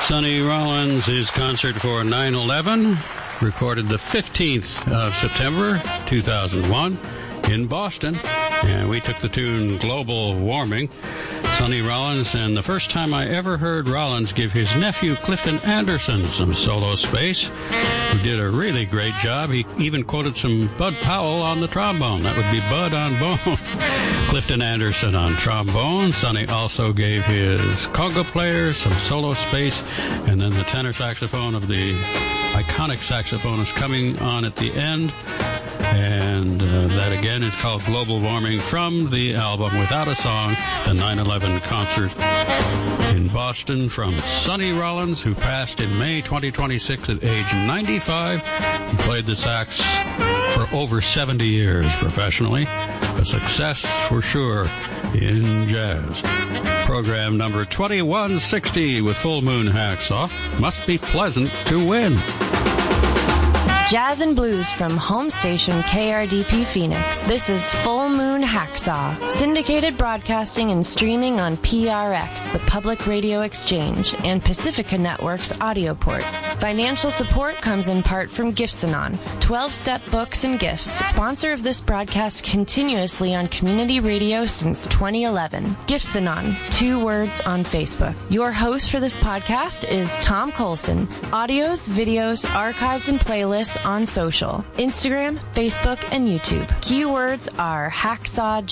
Sonny Rollins, his concert for 9/11, recorded the 15th of September, 2001, in Boston. And we took the tune Global Warming. Sonny Rollins, and the first time I ever heard Rollins give his nephew Clifton Anderson some solo space, who did a really great job. He even quoted some Bud Powell on the trombone. That would be Bud on bone. Clifton Anderson on trombone. Sonny also gave his conga player some solo space, and then the tenor saxophone of the iconic saxophonist coming on at the end. And that again is called Global Warming from the album Without a Song, the 9/11 concert in Boston from Sonny Rollins, who passed in May 2026 at age 95. He played the sax for over 70 years professionally. A success for sure in jazz. Program number 2160 with Full Moon Hacksaw. Must be pleasant to win. Jazz and blues from home station KRDP Phoenix. This is Full Moon Hacksaw. Syndicated broadcasting and streaming on PRX, the Public Radio Exchange, and Pacifica Network's audio port. Financial support comes in part from Gifts-A-Non, 12-step books and gifts, sponsor of this broadcast continuously on community radio since 2011. Gifts-A-Non, 2 words on Facebook. Your host for this podcast is Tom Colson. Audios, videos, archives, and playlists on social, Instagram, Facebook, and YouTube. Keywords are Hacksaw